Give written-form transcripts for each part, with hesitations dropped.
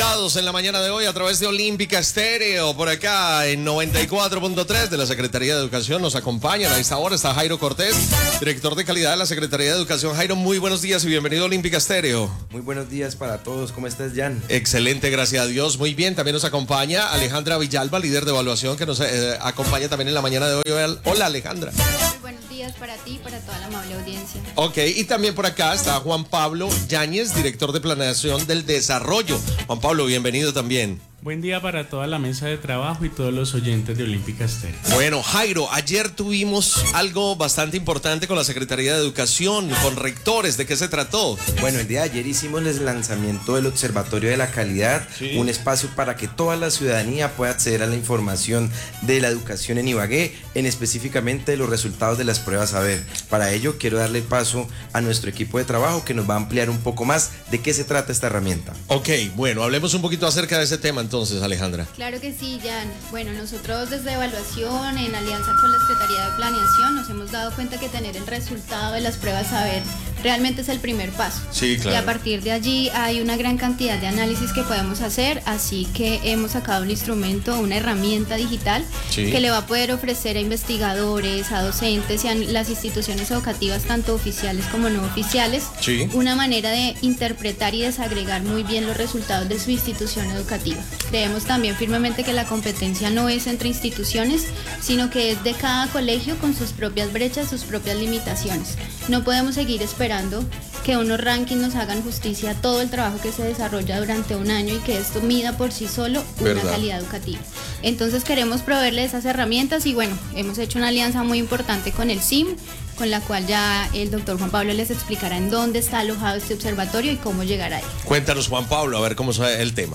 conectados en la mañana de hoy a través de Olímpica Estéreo, por acá en 94.3 de la Secretaría de Educación. Nos acompañan a esta hora, está Jairo Cortés, director de calidad de la Secretaría de Educación. Jairo, muy buenos días y bienvenido a Olímpica Estéreo. Muy buenos días para todos, ¿cómo estás, Jan? Excelente, gracias a Dios, muy bien. También nos acompaña Alejandra Villalba, líder de evaluación, que nos acompaña también en la mañana de hoy. Hola, Alejandra. Muy buenos días para ti y para toda la amable audiencia. Ok, y también por acá está Juan Pablo Yáñez, director de Planeación del Desarrollo. Juan Pablo, bienvenido también. Buen día para toda la mesa de trabajo y todos los oyentes de Olímpica Estéreo. Bueno, Jairo, ayer tuvimos algo bastante importante con la Secretaría de Educación, con rectores. ¿De qué se trató? Bueno, el día de ayer hicimos el lanzamiento del Observatorio de la Calidad, sí, un espacio para que toda la ciudadanía pueda acceder a la información de la educación en Ibagué, en específicamente los resultados de las pruebas Saber. Para ello, quiero darle paso a nuestro equipo de trabajo que nos va a ampliar un poco más de qué se trata esta herramienta. Ok, bueno, hablemos un poquito acerca de ese tema entonces, Alejandra. Claro que sí, Jan. Bueno, nosotros desde Evaluación, en alianza con la Secretaría de Planeación, nos hemos dado cuenta que tener el resultado de las pruebas Saber realmente es el primer paso. Sí, claro. Y a partir de allí hay una gran cantidad de análisis que podemos hacer, así que hemos sacado un instrumento, una herramienta digital, sí, que le va a poder ofrecer a investigadores, a docentes y a las instituciones educativas, tanto oficiales como no oficiales, sí, una manera de interpretar y desagregar muy bien los resultados de su institución educativa. Creemos también firmemente que la competencia no es entre instituciones, sino que es de cada colegio con sus propias brechas, sus propias limitaciones. No podemos seguir esperando que unos rankings nos hagan justicia a todo el trabajo que se desarrolla durante un año y que esto mida por sí solo una calidad educativa. Entonces queremos proveerle esas herramientas y bueno, hemos hecho una alianza muy importante con el CIM, con la cual ya el doctor Juan Pablo les explicará en dónde está alojado este observatorio y cómo llegar ahí. Cuéntanos, Juan Pablo, a ver cómo es el tema.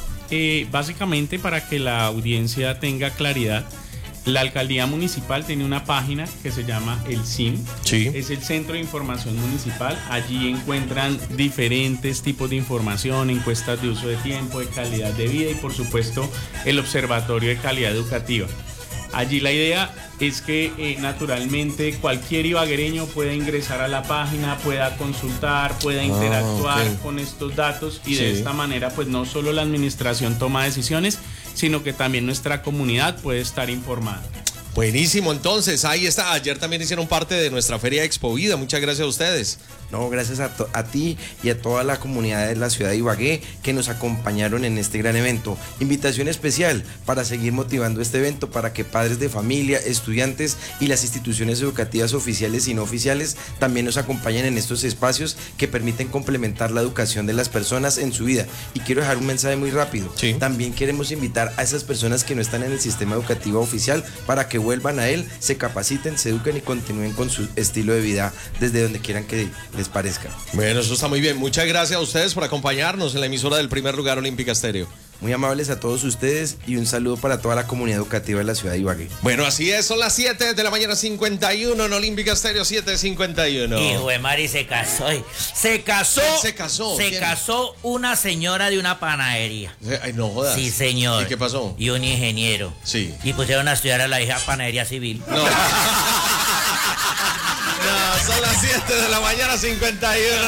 Básicamente, para que la audiencia tenga claridad, la alcaldía municipal tiene una página que se llama el CIM, sí, es el Centro de Información Municipal. Allí encuentran diferentes tipos de información, encuestas de uso de tiempo, de calidad de vida y por supuesto el Observatorio de Calidad Educativa. Allí la idea es que naturalmente cualquier ibaguereño pueda ingresar a la página, pueda consultar, pueda interactuar con estos datos y sí, de esta manera pues no solo la administración toma decisiones, sino que también nuestra comunidad puede estar informada. Buenísimo, entonces ahí está. Ayer también hicieron parte de nuestra Feria Expo Vida. Muchas gracias a ustedes. No, gracias a ti y a toda la comunidad de la ciudad de Ibagué que nos acompañaron en este gran evento. Invitación especial para seguir motivando este evento para que padres de familia, estudiantes y las instituciones educativas oficiales y no oficiales también nos acompañen en estos espacios que permiten complementar la educación de las personas en su vida. Y quiero dejar un mensaje muy rápido. Sí. También queremos invitar a esas personas que no están en el sistema educativo oficial para que vuelvan a él, se capaciten, se eduquen y continúen con su estilo de vida desde donde quieran que les parezca. Bueno, eso está muy bien. Muchas gracias a ustedes por acompañarnos en la emisora del Primer Lugar Olímpica Estéreo. Muy amables a todos ustedes y un saludo para toda la comunidad educativa de la ciudad de Ibagué. Bueno, así es, son las 7 de la mañana 51 en Olímpica Estéreo 7:51. Hijo de Mari se casó. Se casó una señora de una panadería. Ay, no jodas. Sí, señor. ¿Y qué pasó? Y un ingeniero. Sí. Y pusieron a estudiar a la hija panadería civil. No. No, son las 7 de la mañana 51.